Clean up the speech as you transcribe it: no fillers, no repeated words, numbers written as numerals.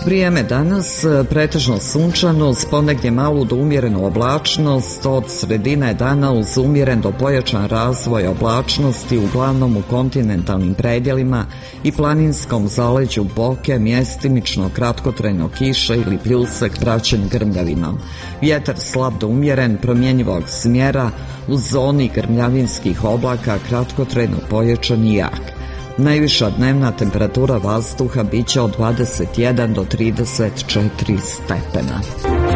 Vrijeme danas pretežno sunčano s ponegdje malu do umjerenu oblačnost, od sredine dana uz umjeren do pojačan razvoj oblačnosti uglavnom u kontinentalnim predjelima i planinskom zaleđu Boke mjestimično kratkotrajno kiše ili pljusak praćen grmljavinom. Vjetar slab do umjeren promjenjivog smjera u zoni grmljavinskih oblaka kratkotrajno pojačan i jak. Najviša dnevna temperatura vazduha biće od 21 do 34 stepena.